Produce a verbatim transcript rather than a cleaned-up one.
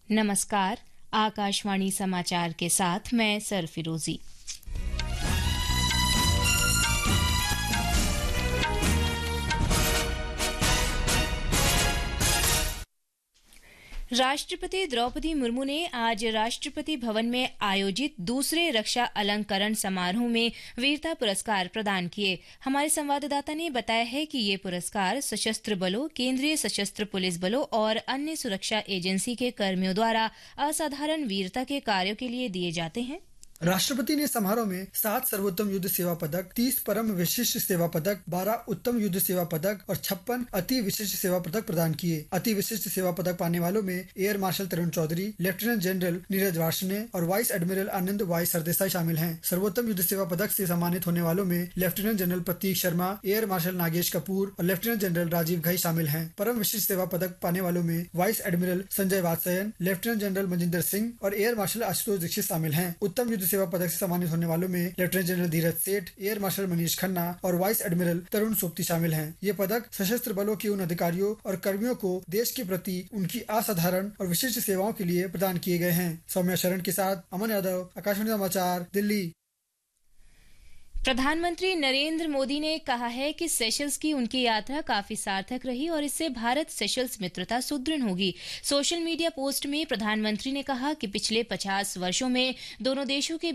नमस्कार। आकाशवाणी समाचार के साथ मैं सरफिरोजी। राष्ट्रपति द्रौपदी मुर्मू ने आज राष्ट्रपति भवन में आयोजित दूसरे रक्षा अलंकरण समारोह में वीरता पुरस्कार प्रदान किए। हमारे संवाददाता ने बताया है कि ये पुरस्कार सशस्त्र बलों, केंद्रीय सशस्त्र पुलिस बलों और अन्य सुरक्षा एजेंसी के कर्मियों द्वारा असाधारण वीरता के कार्यों के लिए दिए जाते हैं। राष्ट्रपति ने समारोह में सात सर्वोत्तम युद्ध सेवा पदक, तीस परम विशिष्ट सेवा पदक, बारह उत्तम युद्ध सेवा पदक और छप्पन अति विशिष्ट सेवा पदक प्रदान किए। अति विशिष्ट सेवा पदक पाने वालों में एयर मार्शल तरुण चौधरी, लेफ्टिनेंट जनरल नीरज वार्ष्णेय और वाइस एडमिरल आनंद वाई सरदेसाई शामिल हैं। सर्वोत्तम युद्ध सेवा पदक से सम्मानित होने वालों में लेफ्टिनेंट जनरल प्रतीक शर्मा, एयर मार्शल नागेश कपूर और लेफ्टिनेंट जनरल राजीव घई शामिल हैं। परम विशिष्ट सेवा पदक पाने वालों में vice admiral Sanjay Vatsyayan, lieutenant general Manjinder Singh और एयर मार्शल आशुतोष दीक्षित शामिल हैं। उत्तम युद्ध सेवा पदक से सम्मानित होने वालों में लेफ्टिनेंट जनरल धीरज सेठ, एयर मार्शल मनीष खन्ना और वाइस एडमिरल तरुण सोपती शामिल हैं। ये पदक सशस्त्र बलों के उन अधिकारियों और कर्मियों को देश के प्रति उनकी असाधारण और विशिष्ट सेवाओं के लिए प्रदान किए गए हैं। सौम्या शरण के साथ अमन यादव, आकाशवाणी समाचार, दिल्ली। प्रधानमंत्री नरेंद्र मोदी ने कहा है कि सेशल्स की उनकी यात्रा काफी सार्थक रही और इससे भारत सेशल्स मित्रता सुदृढ़ होगी। सोशल मीडिया पोस्ट में प्रधानमंत्री ने कहा कि पिछले पचास वर्षों में दोनों देशों के